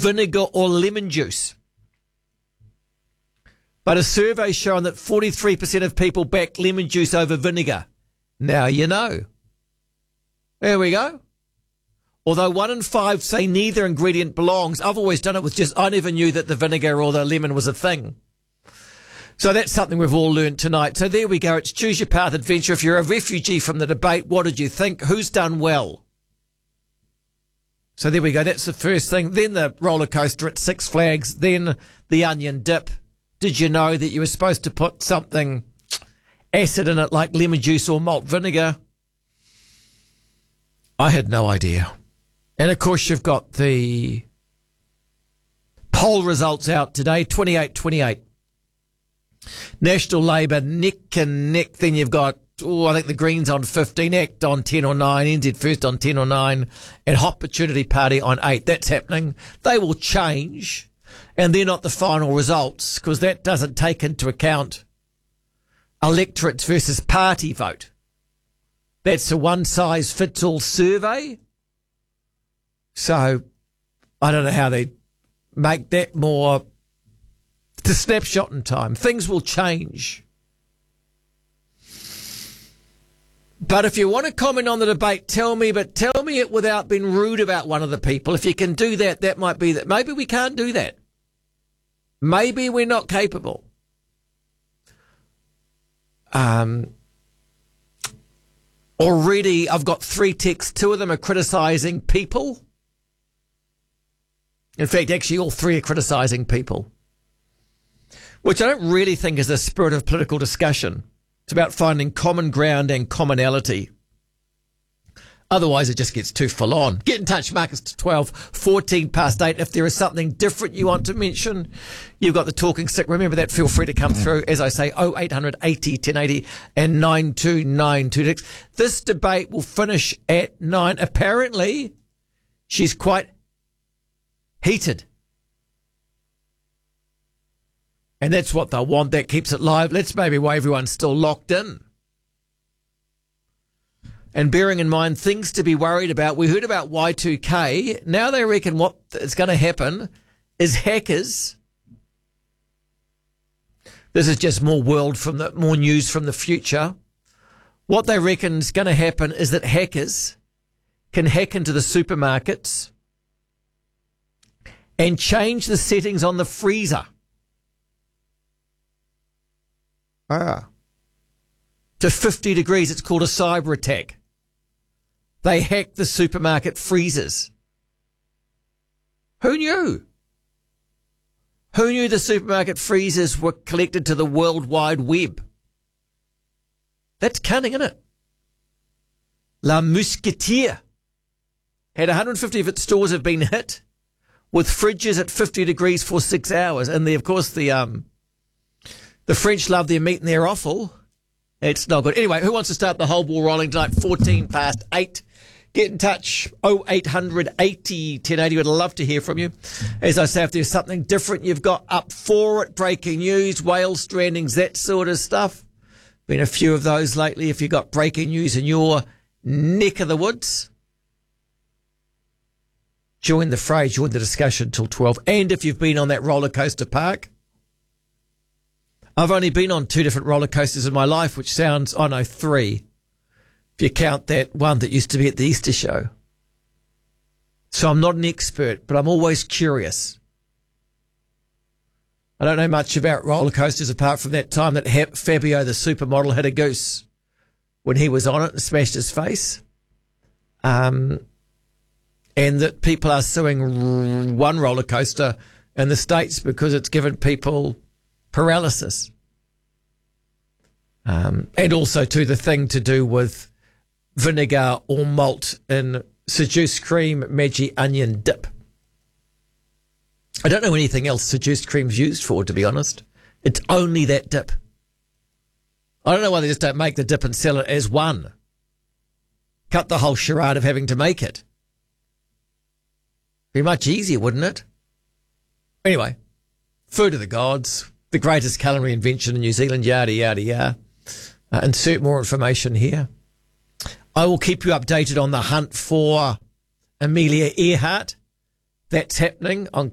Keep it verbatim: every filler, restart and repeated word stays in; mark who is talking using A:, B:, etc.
A: vinegar or lemon juice. But a survey shown that forty-three percent of people back lemon juice over vinegar. Now you know. There we go. Although one in five say neither ingredient belongs, I've always done it with just, I never knew that the vinegar or the lemon was a thing. So that's something we've all learned tonight. So there we go. It's Choose Your Path Adventure. If you're a refugee from the debate, what did you think? Who's done well? So there we go. That's the first thing. Then the roller coaster at Six Flags. Then the onion dip. Did you know that you were supposed to put something acid in it like lemon juice or malt vinegar? I had no idea. And of course you've got the poll results out today, twenty-eight twenty-eight. National Labour neck and neck. Then you've got, oh, I think the Greens on fifteen, ACT on ten or nine, N Z First on ten or nine, and Opportunity Party on eight. That's happening. They will change, and they're not the final results because that doesn't take into account electorates versus party vote. That's a one-size-fits-all survey. So I don't know how they make that more. It's a snapshot in time. Things will change. But if you want to comment on the debate, tell me, but tell me it without being rude about one of the people. If you can do that, that might be that. Maybe we can't do that. Maybe we're not capable. Um, already I've got three texts. Two of them are criticising people. In fact, actually all three are criticising people, which I don't really think is the spirit of political discussion. It's about finding common ground and commonality. Otherwise, it just gets too full on. Get in touch, Marcus, to twelve, fourteen past eight. If there is something different you want to mention, you've got the talking stick. Remember that. Feel free to come through. As I say, oh eight hundred eighty ten eighty and nine two nine two six. This debate will finish at nine. Apparently, she's quite heated. And that's what they'll want. That keeps it live. Let's maybe why everyone's still locked in. And bearing in mind things to be worried about, we heard about Y two K. Now they reckon what is going to happen is hackers. This is just more world from the, more news from the future. What they reckon is going to happen is that hackers can hack into the supermarkets and change the settings on the freezer. Ah. To fifty degrees. It's called a cyber attack. They hacked the supermarket freezers. Who knew? Who knew the supermarket freezers were connected to the World Wide Web? That's cunning, isn't it? La Mousquetaire had one hundred fifty of its stores have been hit with fridges at fifty degrees for six hours. And the, of course, the um, the French love their meat and their offal. It's not good. Anyway, who wants to start the whole ball rolling tonight? fourteen past eight. Get in touch. oh eight hundred eighty ten eighty. Would love to hear from you. As I say, if there's something different you've got up for it, breaking news, whale strandings, that sort of stuff. Been a few of those lately. If you've got breaking news in your neck of the woods, join the fray, join the discussion till twelve. And if you've been on that roller coaster park, I've only been on two different roller coasters in my life, which sounds, oh no, three, if you count that one that used to be at the Easter show. So I'm not an expert, but I'm always curious. I don't know much about roller coasters apart from that time that Fabio, the supermodel, hit a goose when he was on it and smashed his face. Um, and that people are suing one roller coaster in the States because it's given people paralysis. Um, and also, too, the thing to do with vinegar or malt in seduced cream, Maggi onion dip. I don't know anything else seduced cream's used for, to be honest. It's only that dip. I don't know why they just don't make the dip and sell it as one. Cut the whole charade of having to make it. Be much easier, wouldn't it? Anyway, food of the gods, the greatest culinary invention in New Zealand, yada, yada, yada. Uh, insert more information here. I will keep you updated on the hunt for Amelia Earhart. That's happening on